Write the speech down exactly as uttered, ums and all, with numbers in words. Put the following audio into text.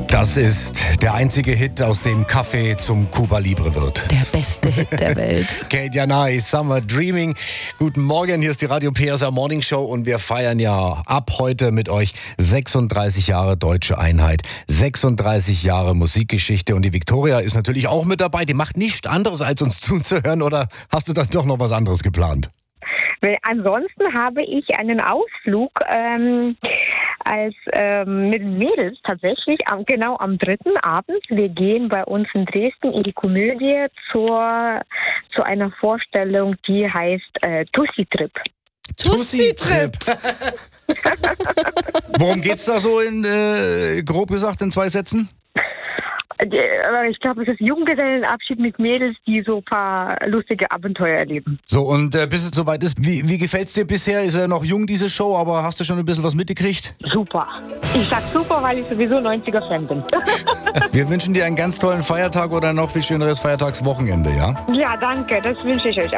Das ist der einzige Hit, aus dem Kaffee zum Cuba Libre wird. Der beste Hit der Welt. Kate Janai, Summer Dreaming. Guten Morgen, hier ist die Radio P S A Morning Show und wir feiern ja ab heute mit euch sechsunddreißig Jahre Deutsche Einheit, sechsunddreißig Jahre Musikgeschichte und die Viktoria ist natürlich auch mit dabei. Die macht nichts anderes, als uns zuzuhören, oder hast du dann doch noch was anderes geplant? Ansonsten habe ich einen Ausflug ähm, als ähm, mit Mädels tatsächlich, am, genau am dritten Abend. Wir gehen bei uns in Dresden in die Komödie zur, zu einer Vorstellung, die heißt äh, Tussi Trip. Tussi Trip! Worum geht's da so in, äh, grob gesagt, in zwei Sätzen? Ich glaube, es ist Junggesellenabschied mit Mädels, die so ein paar lustige Abenteuer erleben. So, und äh, bis es soweit ist, wie, wie gefällt es dir bisher? Ist ja noch jung, diese Show, aber hast du schon ein bisschen was mitgekriegt? Super. Ich sag super, weil ich sowieso neunziger-Fan bin. Wir wünschen dir einen ganz tollen Feiertag oder noch viel schöneres Feiertagswochenende, ja? Ja, danke. Das wünsche ich euch auch.